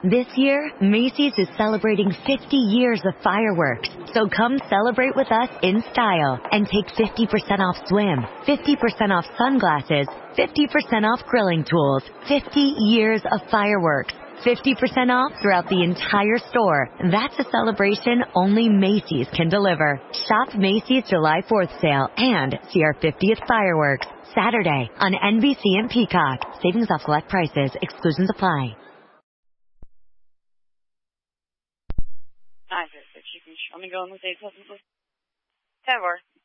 This year, Macy's is celebrating 50 years of fireworks. So come celebrate with us in style and take 50% off swim, 50% off sunglasses, 50% off grilling tools, 50 years of fireworks. 50% off throughout the entire store. That's a celebration only Macy's can deliver. Shop Macy's July 4th sale and see our 50th fireworks Saturday on NBC and Peacock. Savings off select prices. Exclusions apply. I'm going to say something. Trevor.